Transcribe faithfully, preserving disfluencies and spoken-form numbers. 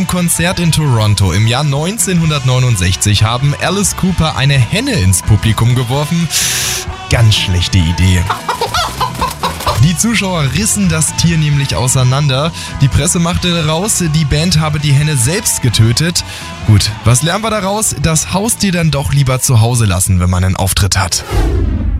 einem Konzert in Toronto im Jahr neunzehnhundertneunundsechzig haben Alice Cooper eine Henne ins Publikum geworfen. Ganz schlechte Idee. Die Zuschauer rissen das Tier nämlich auseinander. Die Presse machte raus, die Band habe die Henne selbst getötet. Gut, was lernen wir daraus? Das Haustier dann doch lieber zu Hause lassen, wenn man einen Auftritt hat.